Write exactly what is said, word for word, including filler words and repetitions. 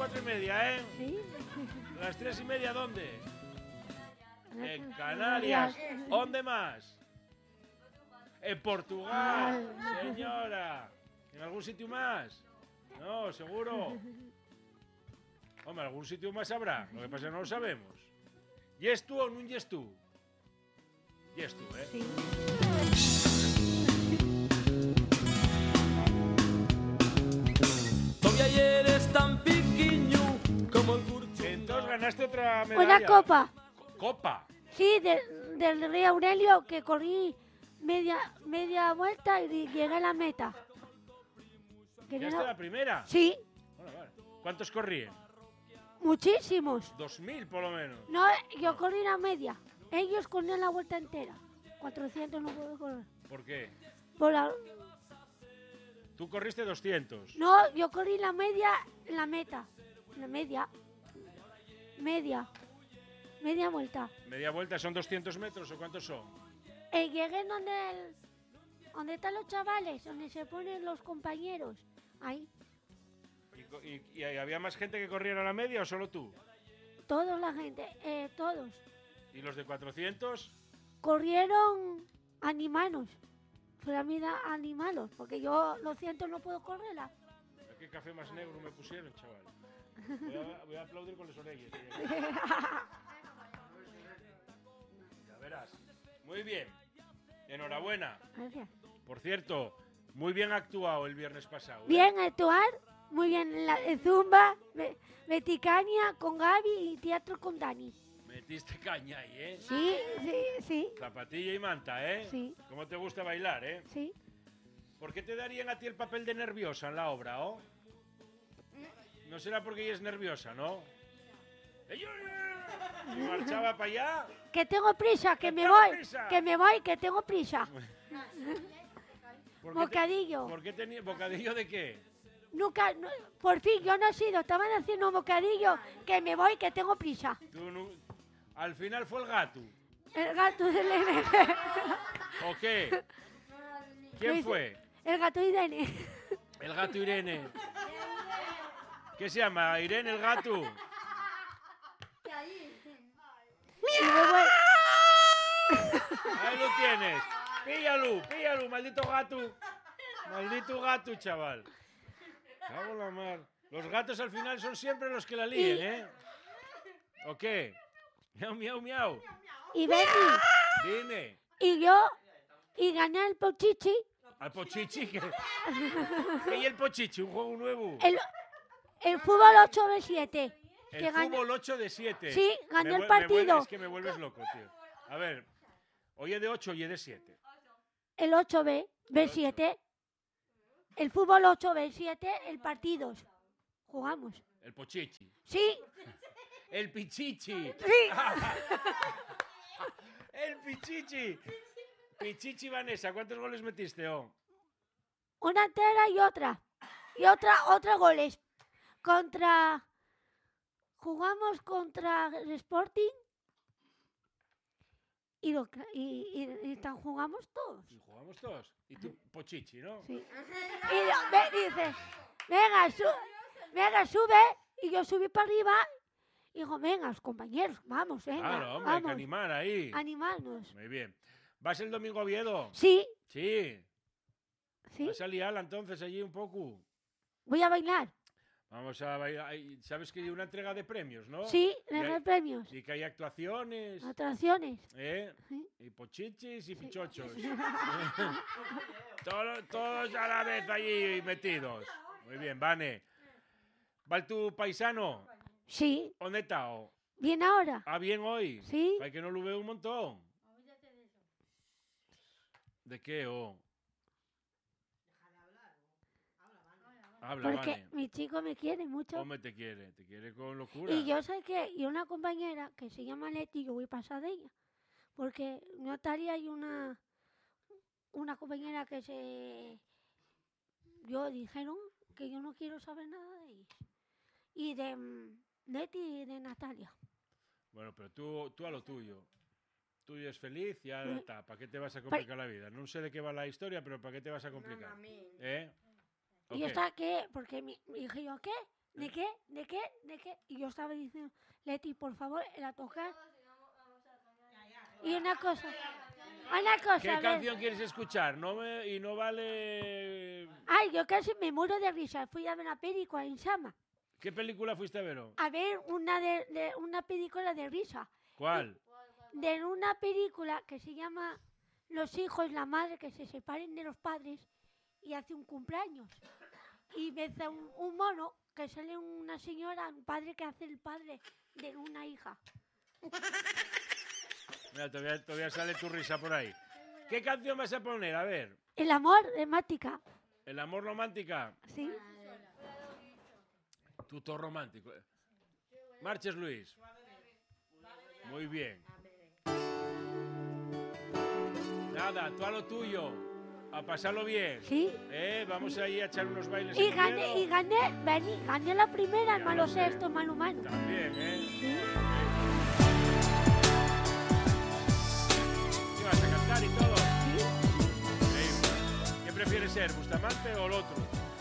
cuatro y media, ¿eh? Sí. Las tres y media, ¿dónde? En Canarias. ¿Dónde más? En Portugal, señora. ¿En algún sitio más? No, seguro. Hombre, algún sitio más habrá. Lo que pasa es que no lo sabemos. ¿Yes tú o no yes tú? Yes tú, ¿eh? Sí. Todavía eres tan pequeño como el curso. Entonces ganaste otra medalla. Una copa. Co- Copa. Sí, de- del Rey Aurelio, que corrí media, media vuelta y llegué a la meta. Que ¿Ya no- está la primera? Sí, Bueno, vale. ¿Cuántos corrían? muchísimos. Dos mil, por lo menos. No, yo corrí la media. Ellos corrían la vuelta entera. cuatrocientos no puedo correr. ¿Por qué? Por la- Tú corriste doscientos. No, yo corrí la media, la meta. La media. Media. Media vuelta. Media vuelta son doscientos metros, ¿o cuántos son? Eh, llegué donde, el- donde están los chavales, donde se ponen los compañeros. Ahí. ¿Y, co- y- y había más gente que corriera la media o solo tú? Toda la gente, eh, todos. ¿Y los de cuatrocientos? Corrieron animanos. Fue la vida animalos, porque yo lo siento, no puedo correrla. ¿Qué café más negro me pusieron, chaval? Voy a, voy a aplaudir con las orejas. Ya verás. Muy bien. Enhorabuena. Gracias. Por cierto, muy bien actuado el viernes pasado. ¿eh? Bien actuar, muy bien la de Zumba, me- Meticania con Gaby y teatro con Dani. Metiste caña ahí, ¿eh? Sí, sí, sí, Zapatilla y manta, ¿eh? Sí. ¿Cómo te gusta bailar, eh? sí. ¿Por qué te darían a ti el papel de nerviosa en la obra, oh? No será porque ella es nerviosa, ¿no? Y marchaba para allá. Que tengo prisa, que Que me tengo voy, prisa. que me voy, que tengo prisa. ¿Por qué te- Bocadillo. ¿Por qué tenía bocadillo de qué? Nunca, no- por fin, yo no he sido, estaban haciendo un bocadillo, que me voy, que tengo prisa. Tú no- Al final fue el gato. El gato de Irene. ¿O qué? ¿Quién Luis- fue? El gato de Irene. El gato Irene. ¿Qué se llama? Irene el gato. Y luego el- Ahí lo tienes. Píllalo, píllalo, maldito gato. Maldito gato, chaval. Cago en la mar. Los gatos al final son siempre los que la líen, ¿eh? ¿O qué? Miau, miau, miau. y Betty. Dime. Y yo, y gané el pochichi. Al Pochichi. ¿Qué? ¿Qué y el Pochichi? ¿Un juego nuevo? El, el fútbol ocho de siete. El que gané- fútbol ocho de siete. Sí, gané Me el vuel- me partido. vuelves- es que me vuelves loco, tío. A ver, oye de ocho y de siete. El ocho B, B siete. El fútbol ocho B siete, el partidos. Jugamos. El Pochichi. Sí, El Pichichi. sí. El Pichichi. Pichichi Vanessa, ¿cuántos goles metiste, oh? Una entera y otra. Y otra, otra goles. Contra. Jugamos contra el Sporting. Y, lo, cla- y, y, y tan jugamos todos. Y jugamos todos. Y tú, Pochichi, ¿no? Sí. Y lo- me dice, venga, su- venga, sube. Y yo subí para arriba. Y digo, venga, los compañeros, vamos, venga. Claro, hombre, hay que vamos, animar ahí. animarnos. Muy bien. ¿Vas el domingo a Oviedo? Sí, Sí. sí. ¿Vas a liarla entonces allí un poco? Voy a bailar. Vamos a bailar. Hay- ¿Sabes que hay una entrega de premios, no? Sí, Y de hay- los premios. Y que hay actuaciones, Atracciones. ¿eh? Sí. Y pochichis y pichochos. Todo- todos a la vez allí metidos. Muy bien, Vane. ¿Va tu paisano? Sí, ¿Dónde está? oh? bien ahora. ¿Ah, bien hoy? Sí. Hay que no lo veo un montón. ¿De qué, oh? Habla, Porque Vane. mi chico me quiere mucho. Hombre, te quiere, te quiere con locura. Y yo sé que, y una compañera que se llama Leti, yo voy a pasar de ella. Porque Natalia hay una, una compañera que se, yo dijeron que yo no quiero saber nada de ella. Y de mm, Leti y de Natalia. Bueno, pero tú, tú a lo tuyo. Tú es feliz y ya Eh, está. ¿Para qué te vas a complicar la vida? No sé de qué va la historia, pero ¿para qué te vas a complicar? ¿Eh? ¿O Y yo qué? estaba, ¿qué? Porque mi, dije yo, ¿qué? ¿De qué? ¿De qué? ¿De qué? Y yo estaba diciendo, Leti, por favor, la tocar. Y una cosa, una cosa, ¿Qué a ver. canción quieres escuchar? No me, y no vale... Ay, yo casi me muero de risa. Fui a ver una película en Sama. ¿Qué película fuiste a ver? A ver una, de, de- una película de risa. ¿Cuál? De una película que se llama Los hijos, la madre, que se separen de los padres y hace un cumpleaños. Y ves a un, un mono que sale una señora, un padre que hace el padre de una hija. Mira, todavía, todavía sale tu risa por ahí. ¿Qué canción vas a poner? A ver. El amor de Mática. ¿El amor romántica? ¿Sí? Tuto romántico. Marches, Luis. Muy bien. Nada, tú a lo tuyo. A pasarlo bien. ¿Sí? Eh, vamos ahí a echar unos bailes Y en gané, hielo. y gané, vení, gané la primera, Ya malo lo sé. sexto, mano mano. También, ¿eh? ¿Sí? ¿Qué vas a cantar y todo? ¿Sí? Increíble. ¿Qué prefieres ser, Bustamante o el otro?